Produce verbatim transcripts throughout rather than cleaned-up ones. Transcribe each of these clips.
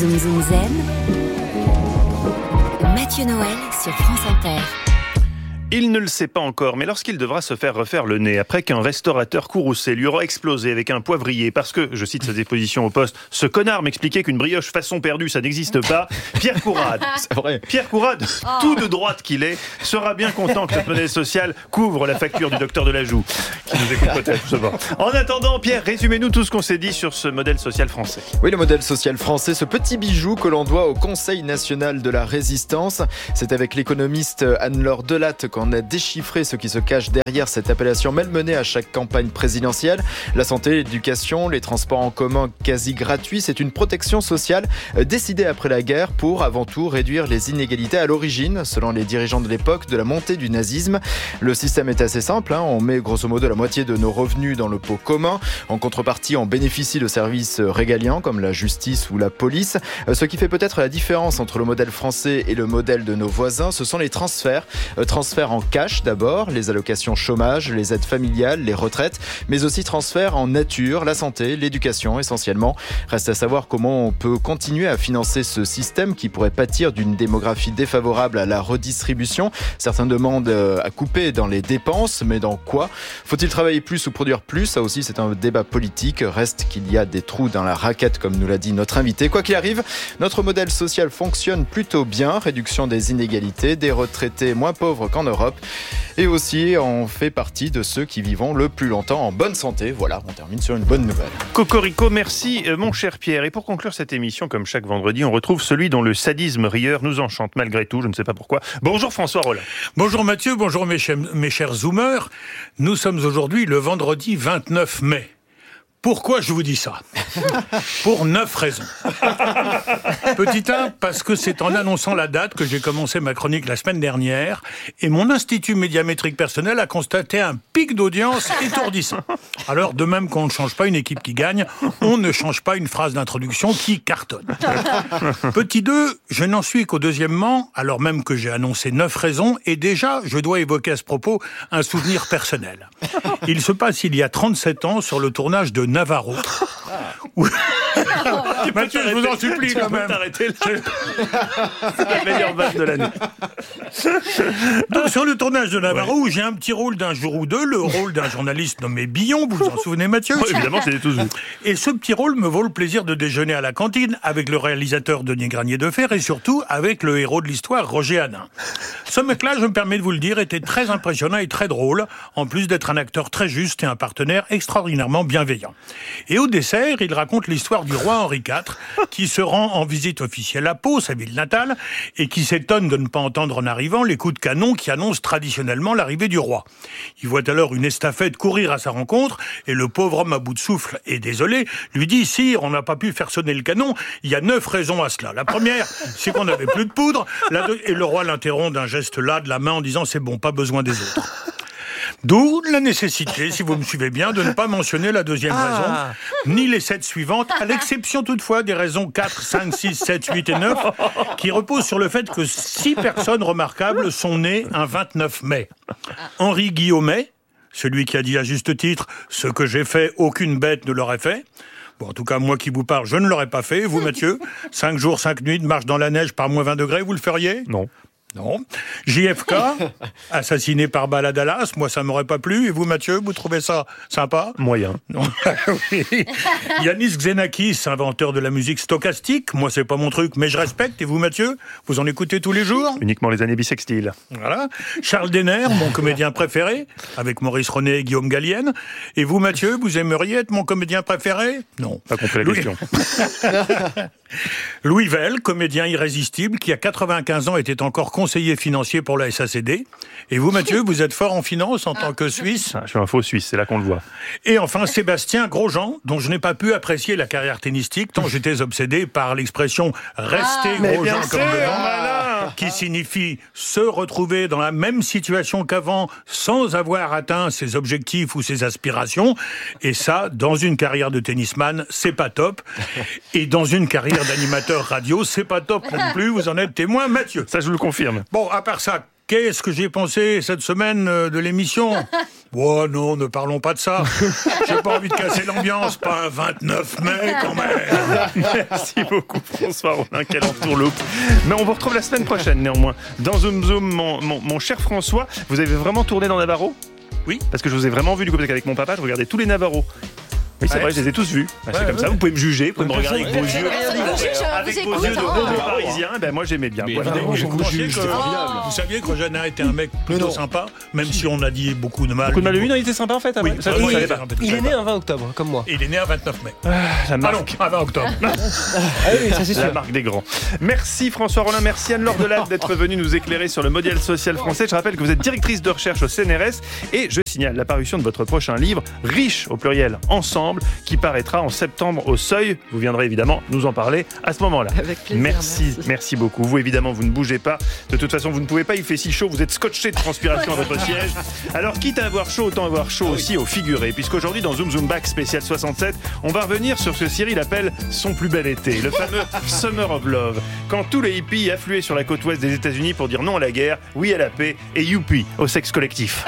Zoom Zoom Zen, Mathieu Noël sur France Inter. Il ne le sait pas encore, mais lorsqu'il devra se faire refaire le nez, après qu'un restaurateur courroucé lui aura explosé avec un poivrier, parce que, je cite sa déposition au Poste, ce connard m'expliquait qu'une brioche façon perdue, ça n'existe pas, Pierre Courade, c'est vrai. Pierre Courade, oh. tout de droite qu'il est, sera bien content que notre modèle social couvre la facture du docteur de la Joue, qui nous écoute peut-être, je sais pas. En attendant, Pierre, résumez-nous tout ce qu'on s'est dit sur ce modèle social français. Oui, le modèle social français, ce petit bijou que l'on doit au Conseil national de la résistance. C'est avec l'économiste Anne-Laure Delatte qu'on a déchiffré ce qui se cache derrière cette appellation malmenée à chaque campagne présidentielle. La santé, l'éducation, les transports en commun quasi gratuits, c'est une protection sociale décidée après la guerre pour avant tout réduire les inégalités à l'origine, selon les dirigeants de l'époque, de la montée du nazisme. Le système est assez simple, hein. On met grosso modo la moitié de nos revenus dans le pot commun. En contrepartie, on bénéficie de services régaliens comme la justice ou la police. Ce qui fait peut-être la différence entre le modèle français et le modèle de nos voisins, ce sont les transferts. Transferts en cash d'abord, les allocations chômage, les aides familiales, les retraites, mais aussi transferts en nature, la santé, l'éducation essentiellement. Reste à savoir comment on peut continuer à financer ce système qui pourrait pâtir d'une démographie défavorable à la redistribution. Certains demandent à couper dans les dépenses, mais dans quoi ? Faut-il travailler plus ou produire plus ? Ça aussi c'est un débat politique. Reste qu'il y a des trous dans la raquette comme nous l'a dit notre invité. Quoi qu'il arrive, notre modèle social fonctionne plutôt bien. Réduction des inégalités, des retraités moins pauvres qu'en Europe. Et aussi, on fait partie de ceux qui vivront le plus longtemps en bonne santé. Voilà, on termine sur une bonne nouvelle. Cocorico, merci mon cher Pierre. Et pour conclure cette émission, comme chaque vendredi, on retrouve celui dont le sadisme rieur nous enchante malgré tout, je ne sais pas pourquoi. Bonjour François Rollin. Bonjour Mathieu, bonjour mes chers, mes chers zoomers. Nous sommes aujourd'hui le vendredi vingt-neuf mai. Pourquoi je vous dis ça ? Pour neuf raisons. Petit un, parce que c'est en annonçant la date que j'ai commencé ma chronique la semaine dernière et mon institut médiamétrique personnel a constaté un pic d'audience étourdissant. Alors, de même qu'on ne change pas une équipe qui gagne, on ne change pas une phrase d'introduction qui cartonne. Petit deux, je n'en suis qu'au deuxièmement, alors même que j'ai annoncé neuf raisons et déjà, je dois évoquer à ce propos un souvenir personnel. Il se passe il y a trente-sept ans sur le tournage de Navarro. Où... Mathieu, je vous en supplie quand même. T'arrêter là. C'est la meilleure vanne de l'année. Donc sur le tournage de Navarro, ouais. Où j'ai un petit rôle d'un jour ou deux, le rôle d'un journaliste nommé Billon, vous vous en souvenez Mathieu ? Oui, évidemment, c'est tous vous. Et ce petit rôle me vaut le plaisir de déjeuner à la cantine avec le réalisateur Denis Granier de Fer et surtout avec le héros de l'histoire, Roger Hanin. Ce mec-là, je me permets de vous le dire, était très impressionnant et très drôle, en plus d'être un acteur très juste et un partenaire extraordinairement bienveillant. Et au dessert, il raconte l'histoire du roi Henri quatre, qui se rend en visite officielle à Pau, sa ville natale, et qui s'étonne de ne pas entendre en arrivant les coups de canon qui annoncent traditionnellement l'arrivée du roi. Il voit alors une estafette courir à sa rencontre, et le pauvre homme à bout de souffle et désolé, lui dit « Sire, on n'a pas pu faire sonner le canon, il y a neuf raisons à cela. La première, c'est qu'on n'avait plus de poudre, la deux... et le roi l'interrompt d'un geste là de la main en disant « C'est bon, pas besoin des autres ». D'où la nécessité, si vous me suivez bien, de ne pas mentionner la deuxième ah. raison, ni les sept suivantes, à l'exception toutefois des raisons quatre, cinq, six, sept, huit et neuf, qui reposent sur le fait que six personnes remarquables sont nées un vingt-neuf mai. Henri Guillaumet, celui qui a dit à juste titre « Ce que j'ai fait, aucune bête ne l'aurait fait ». Bon, en tout cas, moi qui vous parle, je ne l'aurais pas fait. Vous, Mathieu, cinq jours, cinq nuits de marche dans la neige par moins vingt degrés, vous le feriez ? Non. Non. J F K, assassiné par balle à Dallas, moi ça m'aurait pas plu. Et vous Mathieu, vous trouvez ça sympa ? Moyen. Non. Oui. Yanis Xenakis, inventeur de la musique stochastique, moi c'est pas mon truc, mais je respecte. Et vous Mathieu, vous en écoutez tous les jours ? Uniquement les années bissextiles. Voilà. Charles Denner, mon comédien préféré, avec Maurice René et Guillaume Gallienne. Et vous Mathieu, vous aimeriez être mon comédien préféré ? Non. Pas compris la Louis... question. Louis Vell, comédien irrésistible, qui à quatre-vingt-quinze ans était encore conseiller financier pour la S A C D. Et vous, Mathieu, vous êtes fort en finance en tant que Suisse ? Ah, je suis un faux Suisse, c'est là qu'on le voit. Et enfin, Sébastien Grosjean, dont je n'ai pas pu apprécier la carrière tennistique, tant j'étais obsédé par l'expression « rester ah, Grosjean comme devant », qui signifie se retrouver dans la même situation qu'avant, sans avoir atteint ses objectifs ou ses aspirations. Et ça, dans une carrière de tennisman, c'est pas top. Et dans une carrière d'animateur radio, c'est pas top non plus, vous en êtes témoin, Mathieu. Ça, je vous le confirme. Bon, à part ça, qu'est-ce que j'ai pensé cette semaine de l'émission ? Oh non, ne parlons pas de ça. J'ai pas envie de casser l'ambiance, pas un vingt-neuf mai quand même. Merci beaucoup François Rollin, quelle entourloupe. Mais on vous retrouve la semaine prochaine néanmoins. Dans Zoom Zoom, mon, mon, mon cher François, vous avez vraiment tourné dans Navarro ? Oui. Parce que je vous ai vraiment vu du coup, parce qu'avec mon papa, je regardais tous les Navarros. Oui, c'est ouais. vrai, je les ai tous vus. Bah, c'est ouais, comme ouais. ça, vous pouvez me juger, vous pouvez me regarder ouais, avec vos ouais, yeux. ouais, Avec vous vos yeux de écoutez, bon hein. parisien, ben moi j'aimais bien. Mais Voilà. évidemment, je vous, vous saviez juge, que, c'est formidable. vous saviez que Rojana était un mec plutôt non. sympa, même si on a dit beaucoup de mal. Beaucoup de mal de lui, non, il était sympa en fait. Oui, ça, vraiment, je il savais était pas. un peu- Il est né un vingt octobre, comme moi. Il est né un vingt-neuf mai. La Ah non, marque. un vingt octobre. Ah oui, ça c'est La sûr. marque des grands. Merci François Rollin, merci Anne-Laure Delatte d'être venue nous éclairer sur le modèle social français. Je rappelle que vous êtes directrice de recherche au C N R S et je signale la parution de votre prochain livre, Riche au pluriel ensemble, qui paraîtra en septembre au Seuil. Vous viendrez évidemment nous en parler à ce moment-là. Avec plaisir, Merci, merci. merci beaucoup. Vous évidemment, vous ne bougez pas. De toute façon, vous ne pouvez pas, il fait si chaud, vous êtes scotché de transpiration à votre siège. Alors quitte à avoir chaud, autant avoir chaud aussi au figuré. Puisqu'aujourd'hui dans Zoom Zoom Back spécial soixante-sept, on va revenir sur ce que Cyril appelle son plus bel été, le fameux Summer of Love. Quand tous les hippies affluaient sur la côte ouest des États-Unis pour dire non à la guerre, oui à la paix et youpi au sexe collectif.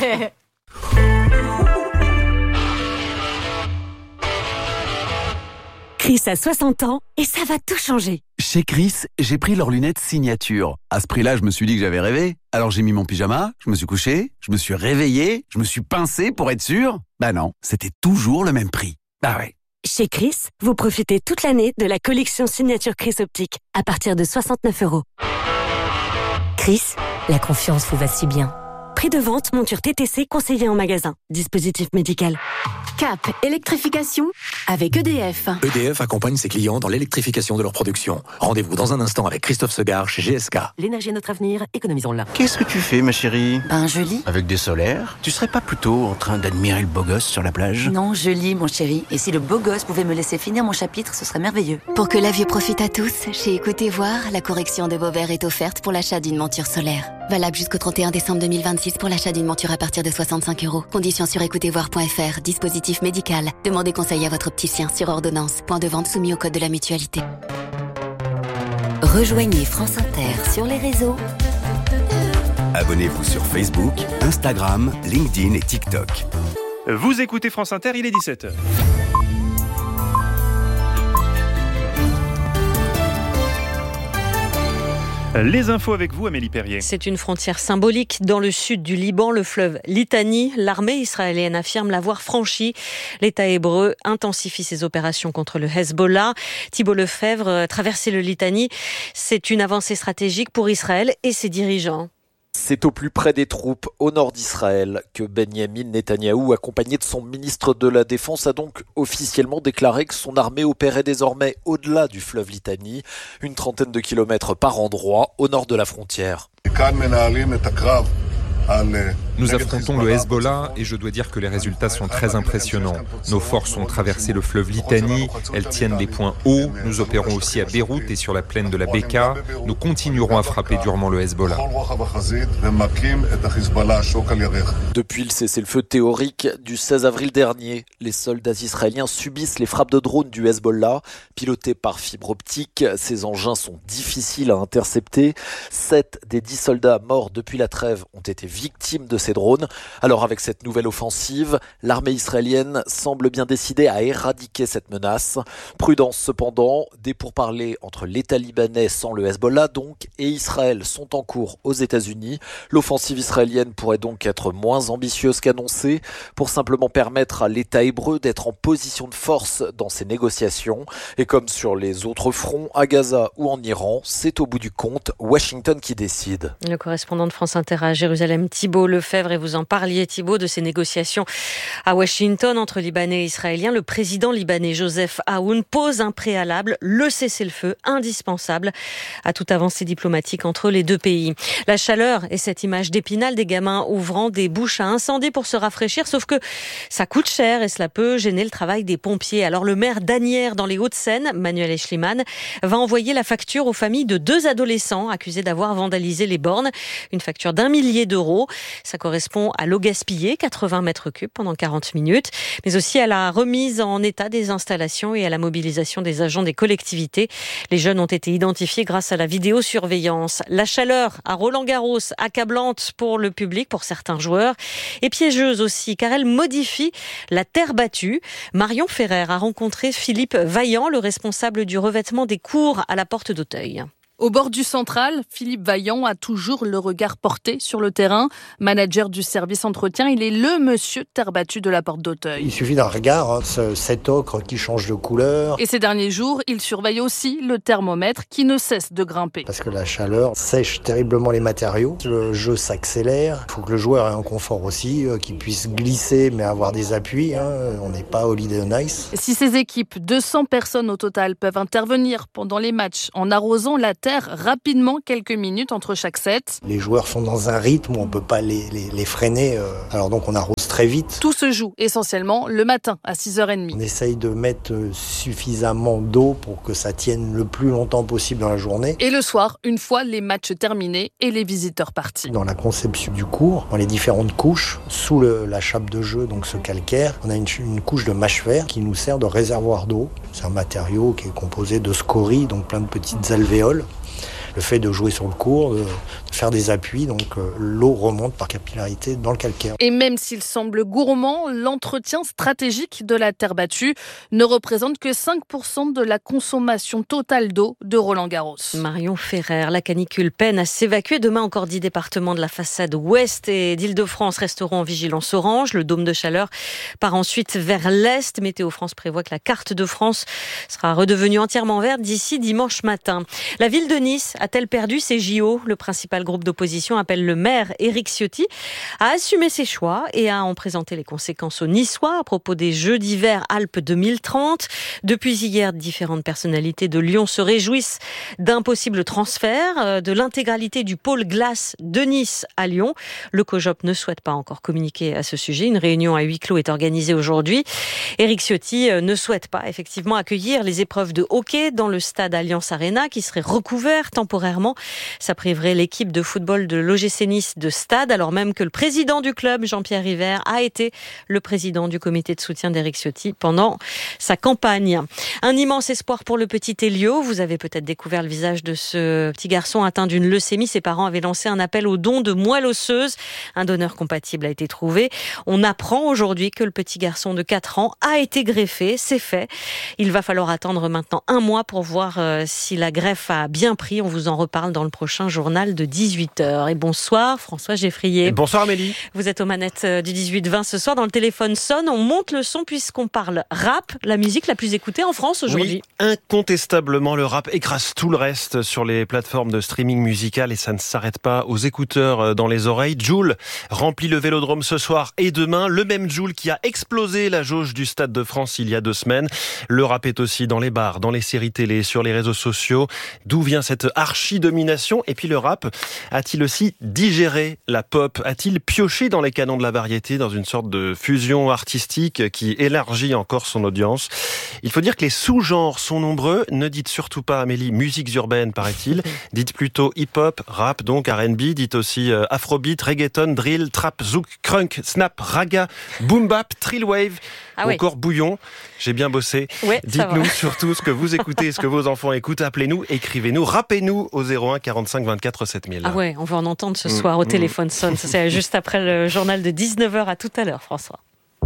Chris a soixante ans et ça va tout changer. Chez Chris, j'ai pris leurs lunettes signature. À ce prix-là, je me suis dit que j'avais rêvé. Alors j'ai mis mon pyjama, je me suis couché, je me suis réveillé, je me suis pincé pour être sûr. Bah non, c'était toujours le même prix. Bah ouais. Chez Chris, vous profitez toute l'année de la collection signature Chris Optique à partir de soixante-neuf euros. Chris, la confiance vous va si bien. Prix de vente, monture T T C conseillée en magasin. Dispositif médical. Cap, électrification avec E D F. E D F accompagne ses clients dans l'électrification de leur production. Rendez-vous dans un instant avec Christophe Segard chez G S K. L'énergie est notre avenir, économisons-la. Qu'est-ce que tu fais, ma chérie? Ben, je lis. Avec des solaires? Tu serais pas plutôt en train d'admirer le beau gosse sur la plage? Non, je lis, mon chéri. Et si le beau gosse pouvait me laisser finir mon chapitre, ce serait merveilleux. Pour que la vie profite à tous, chez Écoutez Voir, la correction de vos verres est offerte pour l'achat d'une monture solaire. Valable jusqu'au trente et un décembre deux mille vingt-six pour l'achat d'une monture à partir de soixante-cinq euros. Conditions sur écoutez voir point f r. Dispositif médical. Demandez conseil à votre opticien sur ordonnance. Point de vente soumis au code de la mutualité. Rejoignez France Inter sur les réseaux. Abonnez-vous sur Facebook, Instagram, LinkedIn et TikTok. Vous écoutez France Inter, il est dix-sept heures. Les infos avec vous, Amélie Perrier. C'est une frontière symbolique dans le sud du Liban, le fleuve Litani. L'armée israélienne affirme l'avoir franchi. L'État hébreu intensifie ses opérations contre le Hezbollah. Thibault Lefebvre, traverser le Litani, c'est une avancée stratégique pour Israël et ses dirigeants. C'est au plus près des troupes, au nord d'Israël, que Benyamin Netanyahou, accompagné de son ministre de la Défense, a donc officiellement déclaré que son armée opérait désormais au-delà du fleuve Litani, une trentaine de kilomètres par endroit, au nord de la frontière. Nous affrontons le Hezbollah et je dois dire que les résultats sont très impressionnants. Nos forces ont traversé le fleuve Litani, elles tiennent des points hauts. Nous opérons aussi à Beyrouth et sur la plaine de la Beka. Nous continuerons à frapper durement le Hezbollah. Depuis le cessez-le-feu théorique du seize avril dernier, les soldats israéliens subissent les frappes de drones du Hezbollah. Pilotés par fibre optique, ces engins sont difficiles à intercepter. Sept des dix soldats morts depuis la trêve ont été victimes de ces drones. Alors avec cette nouvelle offensive, l'armée israélienne semble bien décidée à éradiquer cette menace. Prudence cependant, des pourparlers entre l'État libanais sans le Hezbollah donc et Israël sont en cours aux États-Unis. L'offensive israélienne pourrait donc être moins ambitieuse qu'annoncée pour simplement permettre à l'État hébreu d'être en position de force dans ces négociations. Et comme sur les autres fronts, à Gaza ou en Iran, c'est au bout du compte Washington qui décide. Le correspondant de France Inter à Jérusalem, Thibault Lefebvre, et vous en parliez, Thibault, de ces négociations à Washington entre Libanais et Israéliens. Le président libanais Joseph Aoun pose un préalable, le cessez-le-feu indispensable à toute avancée diplomatique entre les deux pays. La chaleur et cette image d'Épinal des gamins ouvrant des bouches à incendie pour se rafraîchir, sauf que ça coûte cher et cela peut gêner le travail des pompiers. Alors le maire d'Asnières dans les Hauts-de-Seine, Manuel Eschliman, va envoyer la facture aux familles de deux adolescents accusés d'avoir vandalisé les bornes. Une facture d'un millier d'euros. euros. Ça correspond à l'eau gaspillée, quatre-vingts mètres cubes pendant quarante minutes, mais aussi à la remise en état des installations et à la mobilisation des agents des collectivités. Les jeunes ont été identifiés grâce à la vidéosurveillance. La chaleur à Roland-Garros, accablante pour le public, pour certains joueurs, et piégeuse aussi, car elle modifie la terre battue. Marion Ferrer a rencontré Philippe Vaillant, le responsable du revêtement des cours à la Porte d'Auteuil. Au bord du central, Philippe Vaillant a toujours le regard porté sur le terrain. Manager du service entretien, il est le monsieur terre battue de la Porte d'Auteuil. Il suffit d'un regard, hein, ce, cet ocre qui change de couleur. Et ces derniers jours, il surveille aussi le thermomètre qui ne cesse de grimper. Parce que la chaleur sèche terriblement les matériaux. Le jeu s'accélère. Il faut que le joueur ait un confort aussi, euh, qu'il puisse glisser mais avoir des appuis. Hein. On n'est pas Holiday on Ice. Si ces équipes, deux cents personnes au total, peuvent intervenir pendant les matchs en arrosant la terre rapidement, quelques minutes entre chaque set. Les joueurs sont dans un rythme où on ne peut pas les, les, les freiner, euh, alors donc on arrose très vite. Tout se joue essentiellement le matin à six heures trente. On essaye de mettre suffisamment d'eau pour que ça tienne le plus longtemps possible dans la journée. Et le soir, une fois les matchs terminés et les visiteurs partis. Dans la conception du cours, dans les différentes couches, sous le, la chape de jeu, donc ce calcaire, on a une, une couche de mâche-fer qui nous sert de réservoir d'eau. C'est un matériau qui est composé de scories, donc plein de petites alvéoles. Le fait de jouer sur le cours, de faire des appuis, donc euh, l'eau remonte par capillarité dans le calcaire. Et même s'il semble gourmand, l'entretien stratégique de la terre battue ne représente que cinq pour cent de la consommation totale d'eau de Roland-Garros. Marion Ferrer, la canicule peine à s'évacuer. Demain, encore dix départements de la façade ouest et d'Île-de-France resteront en vigilance orange. Le dôme de chaleur part ensuite vers l'est. Météo France prévoit que la carte de France sera redevenue entièrement verte d'ici dimanche matin. La ville de Nice a-t-elle perdu ses J O ? Le principal groupe d'opposition appelle le maire Éric Ciotti à assumer ses choix et à en présenter les conséquences aux Niçois à propos des Jeux d'hiver Alpes deux mille trente. Depuis hier, différentes personnalités de Lyon se réjouissent d'un possible transfert de l'intégralité du pôle glace de Nice à Lyon. Le COJOP ne souhaite pas encore communiquer à ce sujet. Une réunion à huis clos est organisée aujourd'hui. Éric Ciotti ne souhaite pas effectivement accueillir les épreuves de hockey dans le stade Allianz Arena qui serait recouvert temporairement. Ça priverait l'équipe de football de l'O G C Nice de stade, alors même que le président du club, Jean-Pierre River, a été le président du comité de soutien d'Éric Ciotti pendant sa campagne. Un immense espoir pour le petit Elio. Vous avez peut-être découvert le visage de ce petit garçon atteint d'une leucémie. Ses parents avaient lancé un appel au don de moelle osseuse. Un donneur compatible a été trouvé. On apprend aujourd'hui que le petit garçon de quatre ans a été greffé. C'est fait. Il va falloir attendre maintenant un mois pour voir euh, si la greffe a bien pris. On vous en reparle dans le prochain journal de dix-huit heures. Et bonsoir François Geffrier. Bonsoir Amélie. Vous êtes aux manettes du dix-huit vingt ce soir. Dans le téléphone sonne, on monte le son puisqu'on parle rap, la musique la plus écoutée en France aujourd'hui. Oui, incontestablement le rap écrase tout le reste sur les plateformes de streaming musical et ça ne s'arrête pas aux écouteurs dans les oreilles. Jul remplit le Vélodrome ce soir et demain. Le même Jul qui a explosé la jauge du Stade de France il y a deux semaines. Le rap est aussi dans les bars, dans les séries télé, sur les réseaux sociaux. D'où vient cette archi-domination? Et puis le rap a-t-il aussi digéré la pop? A-t-il pioché dans les canons de la variété, dans une sorte de fusion artistique qui élargit encore son audience? Il faut dire que les sous-genres sont nombreux. Ne dites surtout pas, Amélie, musiques urbaines, paraît-il. Dites plutôt hip-hop, rap, donc R and B. Dites aussi euh, afrobeat, reggaeton, drill, trap, zouk, crunk, snap, raga, boom bap, trill wave, ah ou ouais. encore bouillon. J'ai bien bossé. Ouais, Dites-nous surtout ce que vous écoutez, ce que vos enfants écoutent. Appelez-nous, écrivez-nous, rappez-nous au zéro un quarante-cinq vingt-quatre sept mille. Ah ouais, on va en entendre ce soir mmh, au téléphone sonne. Ça, c'est juste après le journal de dix-neuf heures. À tout à l'heure, François.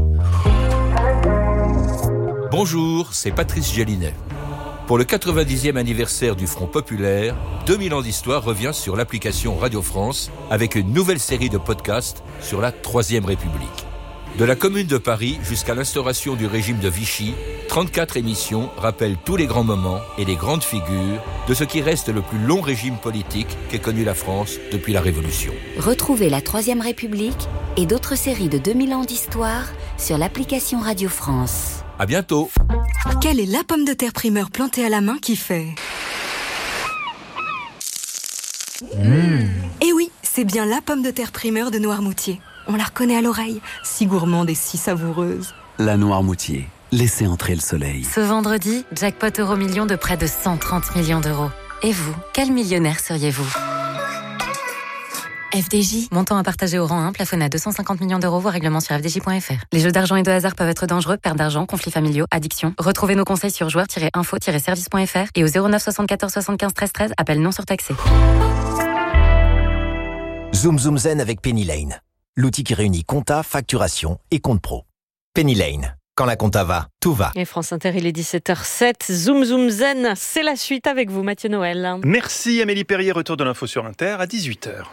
Bonjour, c'est Patrice Gélinet. Pour le quatre-vingt-dixième anniversaire du Front Populaire, deux mille ans d'histoire revient sur l'application Radio France avec une nouvelle série de podcasts sur la Troisième République. De la Commune de Paris jusqu'à l'instauration du régime de Vichy, trente-quatre émissions rappellent tous les grands moments et les grandes figures de ce qui reste le plus long régime politique qu'ait connu la France depuis la Révolution. Retrouvez la Troisième République et d'autres séries de deux mille ans d'histoire sur l'application Radio France. À bientôt. Quelle est la pomme de terre primeur plantée à la main qui fait mmh. Eh oui, c'est bien la pomme de terre primeur de Noirmoutier. On la reconnaît à l'oreille, si gourmande et si savoureuse. La Noirmoutier, laissez entrer le soleil. Ce vendredi, jackpot euro million de près de cent trente millions d'euros. Et vous, quel millionnaire seriez-vous ? F D J. Montant à partager au rang un, plafonné à deux cent cinquante millions d'euros, voire règlement sur f d j point f r. Les jeux d'argent et de hasard peuvent être dangereux, perte d'argent, conflits familiaux, addiction. Retrouvez nos conseils sur joueurs tiret info tiret service point f r et au zéro neuf soixante-quatorze soixante-quinze treize treize, appel non surtaxé. Zoom Zoom Zen avec Penny Lane. L'outil qui réunit compta, facturation et compte pro. Penny Lane. Quand la compta va, tout va. Et France Inter, il est dix-sept heures sept. Zoom Zoom Zen, c'est la suite avec vous, Mathieu Noël. Merci Amélie Perrier, retour de l'info sur Inter à dix-huit heures.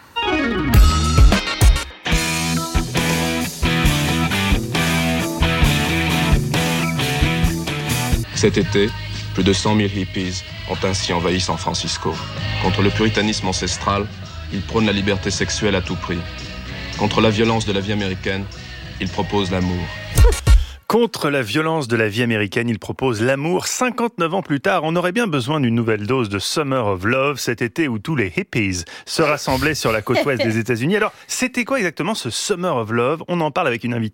Cet été, plus de cent mille hippies ont ainsi envahi San Francisco. Contre le puritanisme ancestral, ils prônent la liberté sexuelle à tout prix. Contre la violence de la vie américaine, ils proposent l'amour. Contre la violence de la vie américaine, il propose l'amour. cinquante-neuf ans plus tard, on aurait bien besoin d'une nouvelle dose de Summer of Love, cet été où tous les hippies se rassemblaient sur la côte ouest des États-Unis. Alors, c'était quoi exactement ce Summer of Love ? On en parle avec une invitée